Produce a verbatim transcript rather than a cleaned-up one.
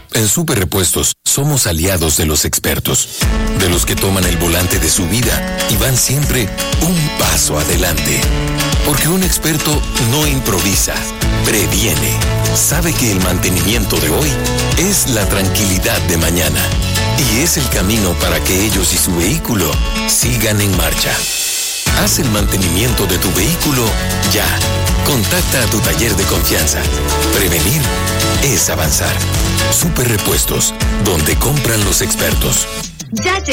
En Super Repuestos somos aliados de los expertos, de los que toman el volante de su vida y van siempre un paso adelante. Porque un experto no improvisa, previene. Sabe que el mantenimiento de hoy es la tranquilidad de mañana. Y es el camino para que ellos y su vehículo sigan en marcha. Haz el mantenimiento de tu vehículo ya. Contacta a tu taller de confianza. Prevenir es avanzar. Super Repuestos, donde compran los expertos. Ya